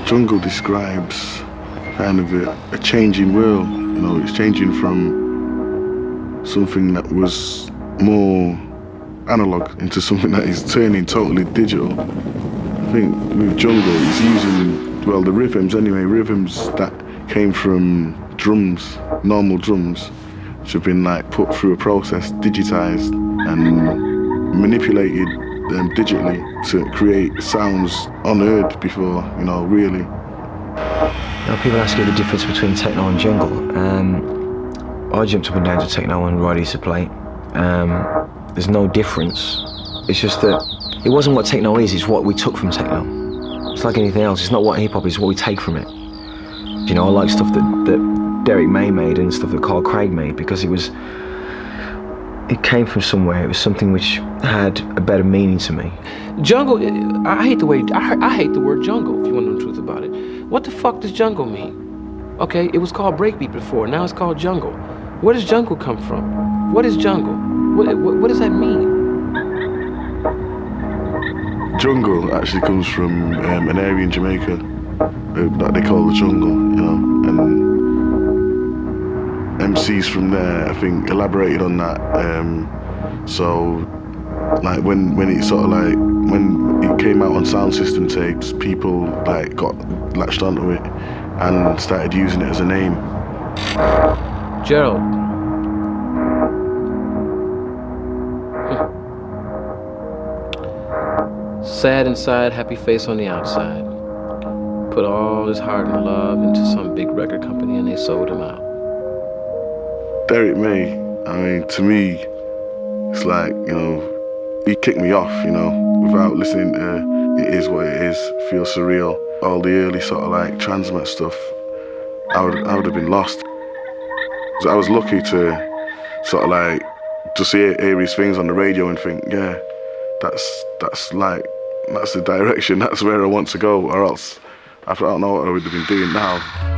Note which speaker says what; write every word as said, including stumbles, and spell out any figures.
Speaker 1: Jungle describes kind of a, a changing world. You know, it's changing from something that was more analog into something that is turning totally digital. I think with Jungle, it's using, well, the rhythms anyway, rhythms that came from drums, normal drums, which have been like put through a process, digitized and manipulated um, digitally to create sounds unheard before, you know, really.
Speaker 2: Now, people ask you the difference between techno and jungle. Um, I jumped up and down to techno and Rod used to play. Um, there's no difference. It's just that it wasn't what techno is, it's what we took from techno. It's like anything else, it's not what hip hop is, it's what we take from it. You know, I like stuff that, that Derek May made and stuff that Carl Craig made because it was, it came from somewhere, it was something which had a better meaning to me.
Speaker 3: Jungle, I hate the way, I, I hate the word jungle, if you want to know the truth about it. What the fuck does jungle mean? Okay, it was called breakbeat before, now it's called jungle. Where does jungle come from? What is jungle? What, what, what does that mean?
Speaker 1: Jungle actually comes from um, an area in Jamaica uh, that they call the jungle, you know, and M Cs from there, I think, elaborated on that. Um, so, like when when it sort of like when it came out on sound system tapes, people like got latched onto it and started using it as a name.
Speaker 3: Gerald. Sad inside, happy face on the outside. Put all his heart and love into some big record company and they sold him out.
Speaker 1: Derek May, I mean, to me, it's like, you know, he kicked me off, you know, without listening to It Is What It Is, Feel Surreal, all the early sort of like Transmat stuff, I would, I would have been lost. I was lucky to sort of like just hear, hear his things on the radio and think, yeah, that's, that's like, that's the direction, that's where I want to go, or else I don't know what I would have been doing now.